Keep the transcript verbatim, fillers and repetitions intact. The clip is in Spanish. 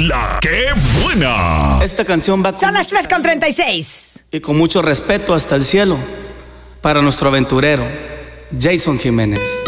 La que buena. Esta canción va con Son las tres con treinta y seis. y con mucho respeto hasta el cielo para nuestro aventurero Jason Jiménez.